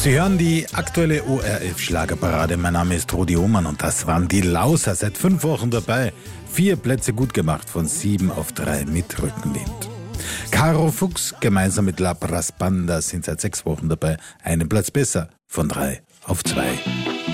Sie hören die aktuelle ORF-Schlagerparade. Mein Name ist Rudi Ohrmann und das waren die Lauser. Seit 5 Wochen dabei. 4 Plätze gut gemacht, von 7 auf 3 mit Rückenwind. Caro Fuchs gemeinsam mit La Brass Banda sind seit 6 Wochen dabei. Einen Platz besser, von 3 auf 2.